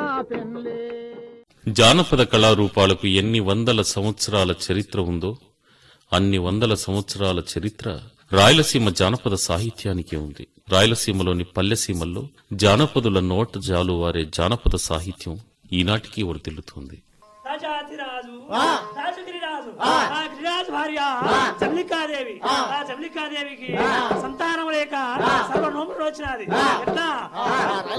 జానపద కళారూపాలకు ఎన్ని వందల సంవత్సరాల చరిత్ర ఉందో అన్ని వందల సంవత్సరాల చరిత్ర రాయలసీమ జానపద సాహిత్యానికి ఉంది. రాయలసీమలోని పల్లెసీమల్లో జానపదుల నోట జాలువారే జానపద సాహిత్యం ఈనాటికి వర్ధిల్లుతోంది. గిరిరాజు భార్య చంద్రికాదేవి. ఆ చంద్రికాదేవికి సంతానం లేక సర్వ నోములు వచ్చినది. ఎట్లా